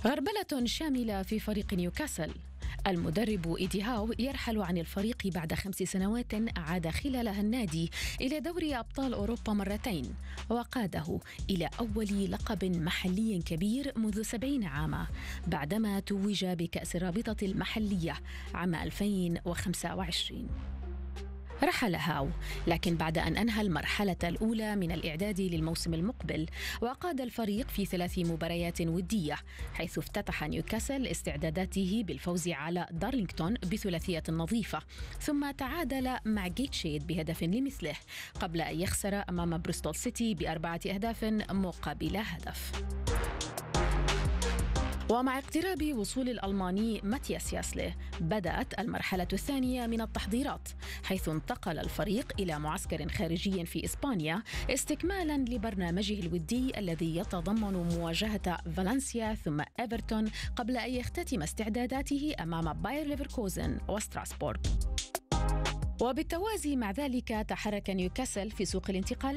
غربلة شاملة في فريق نيوكاسل. المدرب إيدي هاو يرحل عن الفريق بعد 5 سنوات عاد خلالها النادي إلى دوري أبطال أوروبا مرتين، وقاده إلى أول لقب محلي كبير منذ 70 عاما بعدما توج بكأس الرابطة المحلية عام 2025. رحل هاو، لكن بعد أن أنهى المرحلة الأولى من الإعداد للموسم المقبل، وقاد الفريق في 3 مباريات ودية، حيث افتتح نيوكاسل استعداداته بالفوز على دارلينغتون بثلاثية نظيفة، ثم تعادل مع جيتشيد بهدف لمثله قبل أن يخسر أمام بروستول سيتي ب4 أهداف مقابل هدف. ومع اقتراب وصول الألماني ماتياس ياسله بدأت المرحلة الثانية من التحضيرات، حيث انتقل الفريق إلى معسكر خارجي في إسبانيا استكمالا لبرنامجه الودي الذي يتضمن مواجهة فالنسيا ثم إيفرتون قبل أن يختتم استعداداته أمام باير ليفركوزن وستراسبورغ. وبالتوازي مع ذلك تحرك نيوكاسل في سوق الانتقالات